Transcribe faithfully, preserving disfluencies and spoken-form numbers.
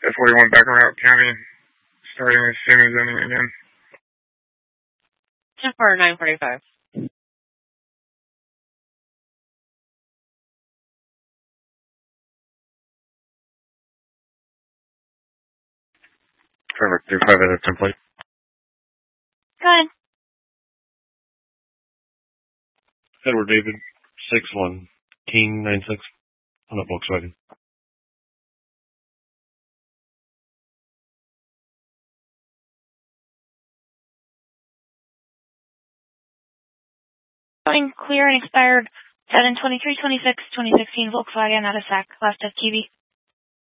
to forty-one back around County, starting as soon as any again. ten for nine forty-five. Trevor, do five at a template. Go ahead. Edward David, six one, King nine six, on a Volkswagen. Going clear and expired seven twenty-three twenty-six twenty sixteen Volkswagen out of S A C, last of T V.